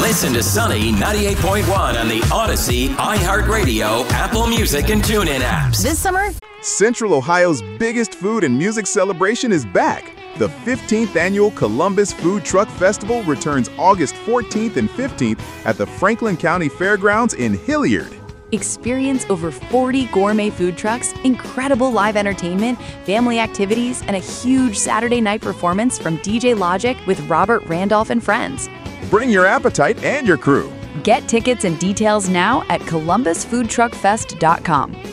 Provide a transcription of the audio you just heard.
Listen to Sunny 98.1 on the Odyssey, iHeartRadio, Apple Music, and TuneIn apps. This summer, Central Ohio's biggest food and music celebration is back. The 15th annual Columbus Food Truck Festival returns August 14th and 15th at the Franklin County Fairgrounds in Hilliard. experience over 40 gourmet food trucks, incredible live entertainment, family activities, and a huge Saturday night performance from DJ Logic with Robert Randolph and friends. Bring your appetite and your crew. Get tickets and details now at columbusfoodtruckfest.com.